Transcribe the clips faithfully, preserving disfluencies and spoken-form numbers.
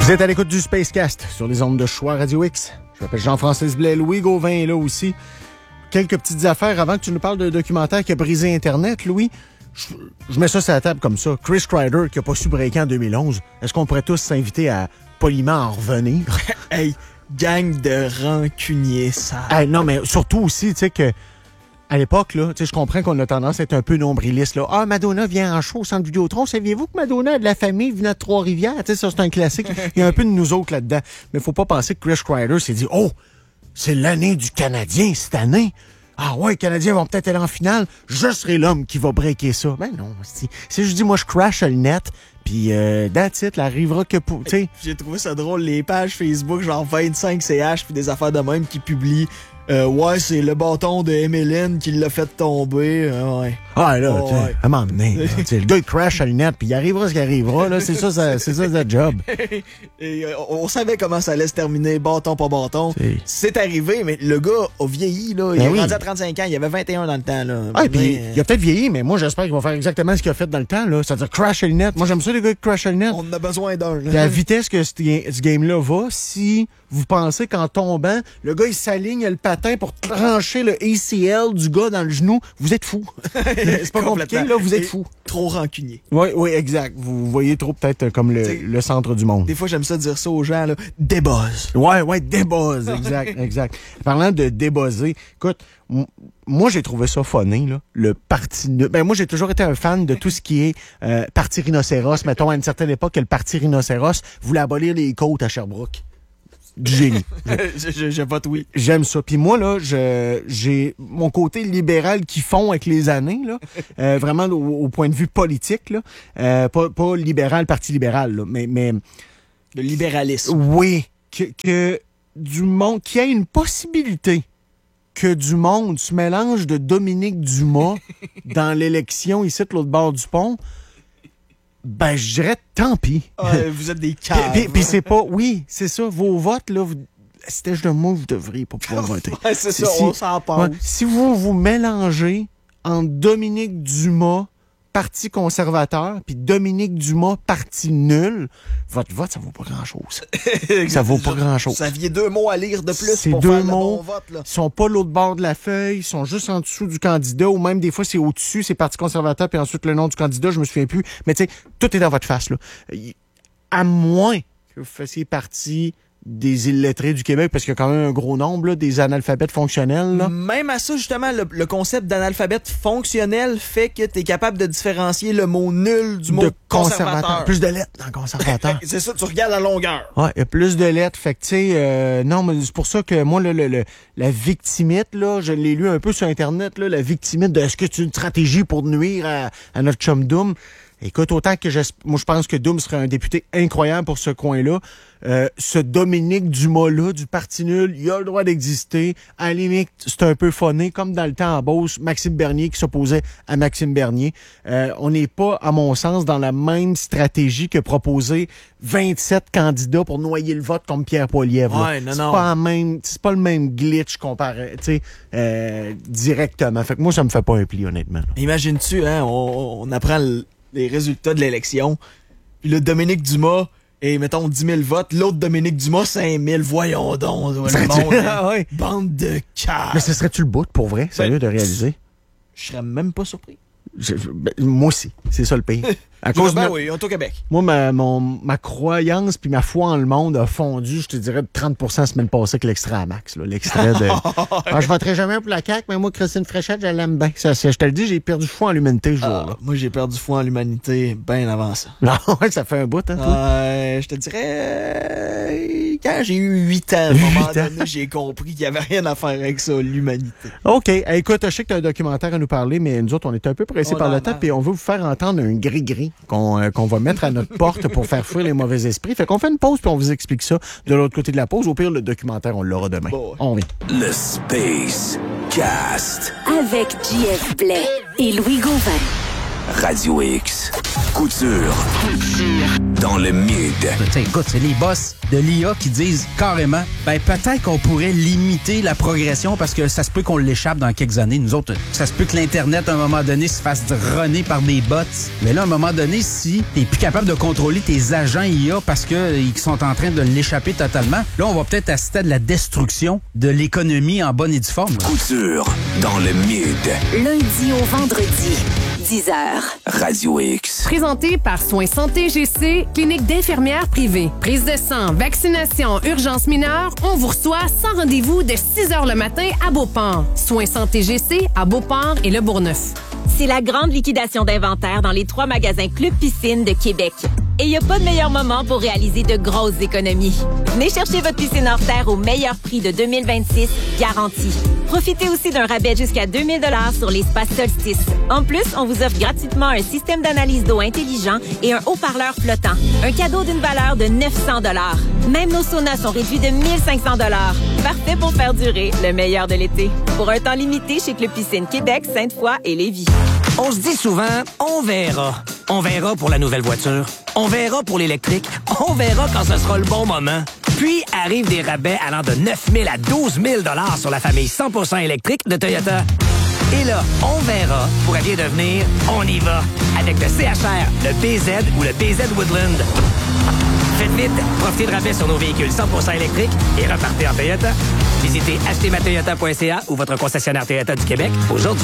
Vous êtes à l'écoute du Spacecast sur les ondes de Choix Radio X. Je m'appelle Jean-Francis Blais. Louis Gauvin est là aussi. Quelques petites affaires avant que tu nous parles de documentaire qui a brisé Internet, Louis. Je, je mets ça sur la table comme ça. Chris Kreider qui a pas su breaker en deux mille onze. Est-ce qu'on pourrait tous s'inviter à poliment en revenir? Hey, gang de rancuniers, ça. Hey, non, mais surtout aussi, tu sais que à l'époque, là, tu sais, je comprends qu'on a tendance à être un peu nombriliste, là. Ah, Madonna vient en show au Centre Vidéotron. Saviez-vous que Madonna a de la famille venant de Trois-Rivières? Tu sais, ça, c'est un classique. Il y a un peu de nous autres là-dedans. Mais faut pas penser que Chris Kreider s'est dit, oh, c'est l'année du Canadien cette année. Ah ouais, les Canadiens vont peut-être aller en finale. Je serai l'homme qui va breaker ça. Ben non, c'est, c'est juste dis, moi, je crash le net. Puis, euh, that's it, là, arrivera que pour, tu sais. J'ai trouvé ça drôle, les pages Facebook, genre vingt-cinq C H, puis des affaires de même qui publient. Euh, ouais, c'est le bâton de Emeline qui l'a fait tomber. Euh, ouais. Ah, là, oh, tu sais, ouais. à un moment donné, là, tu sais, le gars, il crash à lunette, puis il arrivera ce qui arrivera, là. C'est ça, ça c'est ça, sa job. Et, euh, on savait comment ça allait se terminer, bâton, pas bâton. C'est, c'est arrivé, mais le gars a vieilli, là. Il ben est oui. rendu à trente-cinq ans, il avait vingt et un dans le temps, là. Ah, et puis, mais, il a peut-être vieilli, mais moi, j'espère qu'il va faire exactement ce qu'il a fait dans le temps, là. C'est-à-dire crash à lunette. Moi, j'aime ça, les gars qui crash à lunette. on en a besoin d'un, là. La vitesse que ce, ce game-là va, si vous pensez qu'en tombant, le gars, il s'aligne le patin pour trancher le A C L du gars dans le genou, vous êtes fou. C'est pas compliqué, là, vous êtes fou. Trop rancunier. Oui, oui, exact. Vous voyez trop peut-être comme le, le centre du monde. Des fois, j'aime ça dire ça aux gens, là. Débuzz. Ouais, ouais, débuzz, exact, exact. Parlant de débuzzer, écoute, m- moi, j'ai trouvé ça funny, là, le parti... Ben, moi, j'ai toujours été un fan de tout ce qui est euh, parti rhinocéros. Mettons, à une certaine époque, que le parti rhinocéros voulait abolir les côtes à Sherbrooke. Du génie. je, je, je vote oui. J'aime ça. Puis moi, là, je, j'ai mon côté libéral qui fond avec les années, là, euh, vraiment au, au point de vue politique, là, euh, pas, pas libéral, parti libéral, là, mais... mais le libéralisme. Oui, que, que du monde, qu'il y ait une possibilité que du monde se mélange de Dominique Dumas dans l'élection ici de l'autre bord du pont, ben, je dirais tant pis. Euh, vous êtes des caves. Puis, puis c'est pas... Oui, c'est ça. Vos votes, là, vous, c'était de moi, vous devriez pas pouvoir voter. Ouais, c'est ça, si, on s'en passe. Ouais, si vous vous mélangez entre Dominique Dumas, Parti conservateur, puis Dominique Dumas, parti nul, votre vote, ça vaut pas grand-chose. Ça vaut pas grand-chose. Vous aviez deux mots à lire de plus C'est pour deux faire mots, le bon vote, là. Ils sont pas l'autre bord de la feuille, ils sont juste en dessous du candidat, ou même des fois, c'est au-dessus, c'est Parti conservateur, puis ensuite le nom du candidat, je me souviens plus. Mais tu sais, tout est dans votre face, là. À moins que vous fassiez partie des illettrés du Québec, parce qu'il y a quand même un gros nombre, là, des analphabètes fonctionnels, là. Même à ça, justement, le, le concept d'analphabète fonctionnel fait que tu es capable de différencier le mot nul du mot de conservateur. conservateur. Plus de lettres dans le conservateur. C'est ça, tu regardes la longueur. Ouais, il y a plus de lettres. Fait que, tu sais, euh, non, mais c'est pour ça que moi, le, le, le, la victimite, là, je l'ai lu un peu sur Internet, là, la victimite de est-ce que c'est une stratégie pour nuire à, à notre chum Doom? Écoute, autant que je, moi, je pense que Doom serait un député incroyable pour ce coin-là. Euh, ce Dominique Dumas-là, du Parti nul, il a le droit d'exister. À la limite, c'est un peu phoné, comme dans le temps en Beauce, Maxime Bernier qui s'opposait à Maxime Bernier. Euh, on n'est pas, à mon sens, dans la même stratégie que proposer vingt-sept candidats pour noyer le vote comme Pierre Poilievre. Ouais, non, c'est non. pas la même, c'est pas le même glitch comparé, tu sais, euh, directement. Fait que moi, ça me fait pas un pli, honnêtement. Imagines-tu, hein, on, on apprend le, les résultats de l'élection, puis le Dominique Dumas, et mettons dix mille votes, l'autre Dominique Dumas, cinq mille, voyons donc, le monde, Ah ouais. bande de caves. Mais ce serait-tu le bout, pour vrai, sérieux, de réaliser? Je serais même pas surpris. Je- je- ben, moi aussi, c'est ça le pire. À cause de ben ma- oui, on est au Québec. Moi, ma, mon, ma croyance puis ma foi en le monde a fondu, je te dirais, de trente pour cent la semaine passée avec l'extrait à max. Là, l'extrait de... ah, je voterai jamais pour la C A Q, mais moi, Christine Fréchette, je l'aime bien. Ça, c'est- je te le dis, j'ai perdu foi en l'humanité ce jour-là. Ah, moi, j'ai perdu foi en l'humanité bien avant ça. Non, ouais, ça fait un bout, hein, toi? Euh, je te dirais, euh, quand j'ai eu huit ans, à un moment Huit ans. donné, j'ai compris qu'il n'y avait rien à faire avec ça, l'humanité. OK. Hey, écoute, je sais que tu as un documentaire à nous parler, mais nous autres, on est un peu pressés On par en le a. temps, puis on veut vous faire entendre un gris-gris qu'on euh, qu'on va mettre à notre porte pour faire fuir les mauvais esprits. Fait qu'on fait une pause, puis on vous explique ça de l'autre côté de la pause. Au pire, le documentaire, on l'aura demain. Bon, ouais. On vient. Le Space Cast. Avec J F Blais et Louis Gauvin. Radio X. Couture. Couture. Dans le mid. T'sais, écoute, c'est les boss de l'I A qui disent carrément, ben peut-être qu'on pourrait limiter la progression parce que ça se peut qu'on l'échappe dans quelques années. Nous autres, ça se peut que l'Internet, à un moment donné, se fasse runner par des bots. Mais là, à un moment donné, si t'es plus capable de contrôler tes agents I A parce qu'ils sont en train de l'échapper totalement, là, on va peut-être assister à de la destruction de l'économie en bonne et due forme. Couture. Dans le mid. Lundi au vendredi. dix heures. Radio X. Présenté par Soins Santé G C, clinique d'infirmières privée. Prise de sang, vaccination, urgence mineure, on vous reçoit sans rendez-vous de six heures le matin à Beauport. Soins Santé G C à Beauport et Le Bourgneuf. C'est la grande liquidation d'inventaire dans les trois magasins Club Piscine de Québec. Et il n'y a pas de meilleur moment pour réaliser de grosses économies. Venez chercher votre piscine hors terre au meilleur prix de deux mille vingt-six, garanti. Profitez aussi d'un rabais jusqu'à deux mille dollars sur l'espace Solstice. En plus, on vous offre gratuitement un système d'analyse d'eau intelligent et un haut-parleur flottant. Un cadeau d'une valeur de neuf cents dollars. Même nos saunas sont réduits de mille cinq cents dollars. Parfait pour faire durer le meilleur de l'été. Pour un temps limité chez Club Piscine Québec, Sainte-Foy et Lévis. On se dit souvent, on verra. On verra pour la nouvelle voiture. On verra pour l'électrique. On verra quand ce sera le bon moment. Puis arrivent des rabais allant de neuf mille à douze mille dollars sur la famille cent pour cent électrique de Toyota. Et là, on verra pourrait bien devenir on y va avec le C H R, le B Z ou le B Z Woodland. Faites vite, profitez de rabais sur nos véhicules cent pour cent électriques et repartez en Toyota. Visitez acheter ma toyota point c a ou votre concessionnaire Toyota du Québec aujourd'hui.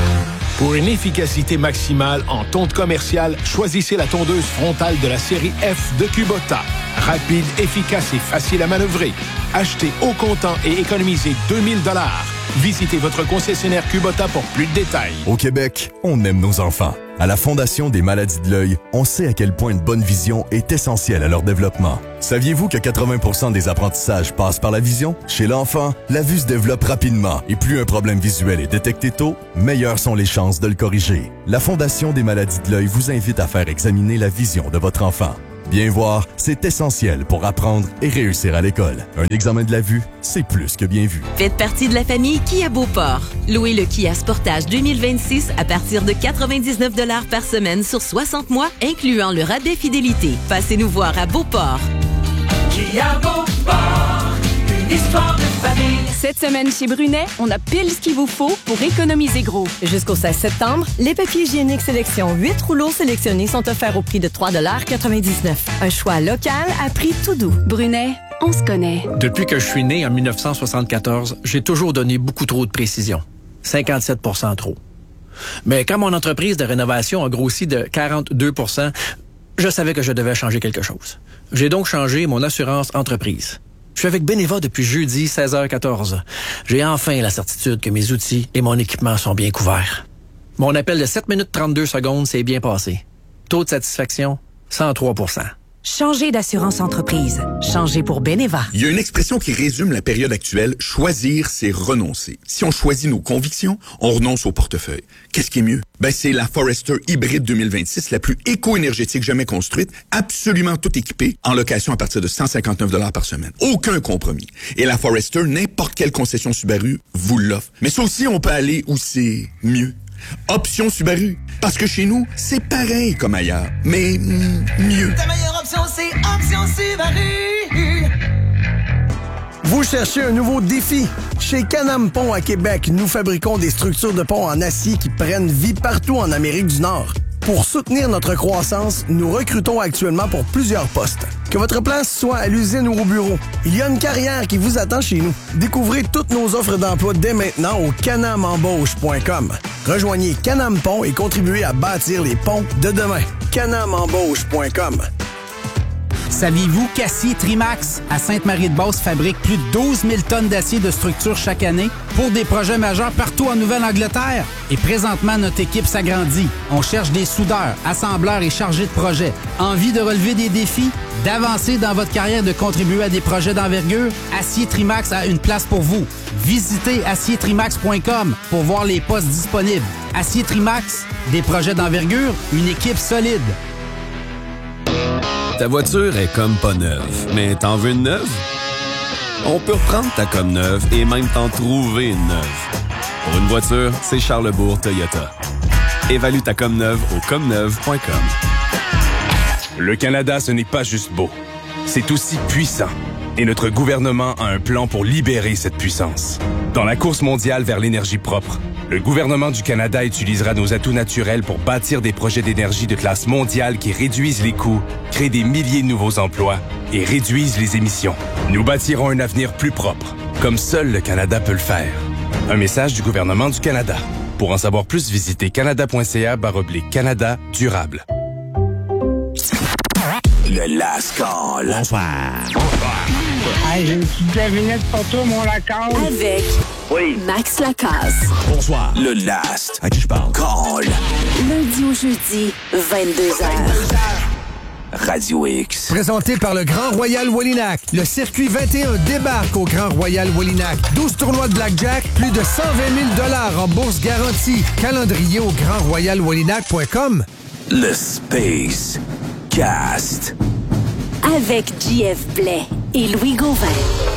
Pour une efficacité maximale en tonte commerciale, choisissez la tondeuse frontale de la série F de Kubota. Rapide, efficace et facile à manœuvrer. Achetez au comptant et économisez deux mille dollars. Visitez votre concessionnaire Kubota pour plus de détails. Au Québec, on aime nos enfants. À la Fondation des maladies de l'œil, on sait à quel point une bonne vision est essentielle à leur développement. Saviez-vous que quatre-vingts pour cent des apprentissages passent par la vision? Chez l'enfant, la vue se développe rapidement et plus un problème visuel est détecté tôt, meilleures sont les chances de le corriger. La Fondation des maladies de l'œil vous invite à faire examiner la vision de votre enfant. Bien voir, c'est essentiel pour apprendre et réussir à l'école. Un examen de la vue, c'est plus que bien vu. Faites partie de la famille Kia Beauport. Louez le Kia Sportage deux mille vingt-six à partir de quatre-vingt-dix-neuf dollars par semaine sur soixante mois, incluant le rabais fidélité. Passez nous voir à Beauport. Kia Beauport, une histoire de famille. Cette semaine chez Brunet, on a pile ce qu'il vous faut pour économiser gros. Jusqu'au seize septembre, les papiers hygiéniques sélection huit rouleaux sélectionnés sont offerts au prix de trois dollars quatre-vingt-dix-neuf. Un choix local à prix tout doux. Brunet, on se connaît. Depuis que je suis né en mille neuf cent soixante-quatorze, j'ai toujours donné beaucoup trop de précision. cinquante-sept pour cent trop. Mais quand mon entreprise de rénovation a grossi de quarante-deux pour cent, je savais que je devais changer quelque chose. J'ai donc changé mon assurance entreprise. Je suis avec Beneva depuis jeudi, seize heures quatorze. J'ai enfin la certitude que mes outils et mon équipement sont bien couverts. Mon appel de sept minutes trente-deux secondes s'est bien passé. Taux de satisfaction, cent trois pour cent. Changez d'assurance entreprise. Changez pour Beneva. Il y a une expression qui résume la période actuelle. Choisir, c'est renoncer. Si on choisit nos convictions, on renonce au portefeuille. Qu'est-ce qui est mieux? Ben, c'est la Forester Hybrid deux mille vingt-six, la plus éco-énergétique jamais construite, absolument tout équipée, en location à partir de cent cinquante-neuf dollars par semaine. Aucun compromis. Et la Forester, n'importe quelle concession Subaru vous l'offre. Mais ça aussi, on peut aller où c'est mieux. Option Subaru. Parce que chez nous, c'est pareil comme ailleurs, mais mm, mieux. Ta meilleure option, c'est Option Subaru. Vous cherchez un nouveau défi? Chez Can-Am Pont à Québec, nous fabriquons des structures de pont en acier qui prennent vie partout en Amérique du Nord. Pour soutenir notre croissance, nous recrutons actuellement pour plusieurs postes. Que votre place soit à l'usine ou au bureau, il y a une carrière qui vous attend chez nous. Découvrez toutes nos offres d'emploi dès maintenant au canam embauche point com. Rejoignez Can-Am Pont et contribuez à bâtir les ponts de demain. canam embauche point com. Saviez-vous qu'Acier Trimax à Sainte-Marie-de-Beauce fabrique plus de douze mille tonnes d'acier de structure chaque année pour des projets majeurs partout en Nouvelle-Angleterre? Et présentement, notre équipe s'agrandit. On cherche des soudeurs, assembleurs et chargés de projet. Envie de relever des défis? D'avancer dans votre carrière, de contribuer à des projets d'envergure? Acier Trimax a une place pour vous. Visitez acier trimax point com pour voir les postes disponibles. Acier Trimax, des projets d'envergure, une équipe solide. Ta voiture est comme pas neuve, mais t'en veux une neuve? On peut reprendre ta comme neuve et même t'en trouver une neuve. Pour une voiture, c'est Charlesbourg Toyota. Évalue ta com neuve au com neuve point com. Le Canada, ce n'est pas juste beau. C'est aussi puissant. Et notre gouvernement a un plan pour libérer cette puissance. Dans la course mondiale vers l'énergie propre, le gouvernement du Canada utilisera nos atouts naturels pour bâtir des projets d'énergie de classe mondiale qui réduisent les coûts, créent des milliers de nouveaux emplois et réduisent les émissions. Nous bâtirons un avenir plus propre, comme seul le Canada peut le faire. Un message du gouvernement du Canada. Pour en savoir plus, visitez canada.ca barre oblique Canada durable. Le Last Call. Bonsoir. Hey, j'ai une petite devinette pour toi, mon Lacasse. Avec oui. Max Lacasse. Bonsoir. Le Last. À qui je parle? Call. Lundi au jeudi, vingt-deux heures. Radio X. Présenté par le Grand Royal Wallinac. Le circuit vingt et un débarque au Grand Royal Wallinac. douze tournois de blackjack, plus de cent vingt mille dollars en bourse garantie. Calendrier au grand royal wallinac point com. Le Space Cast. Avec J F Blais et Louis Gauvin.